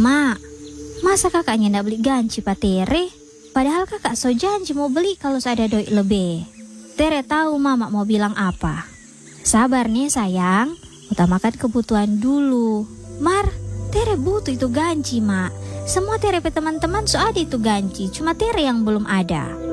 Mak, masa kakaknya ndak beli ganci Pak Tere? Padahal kakak so janji mau beli kalau ada duit lebih. Tere tahu mama mau bilang apa. Sabar nih sayang, utamakan kebutuhan dulu. Mar, Tere butuh itu ganci mak. Semua Tere pe teman-teman so ada itu ganci, cuma Tere yang belum ada.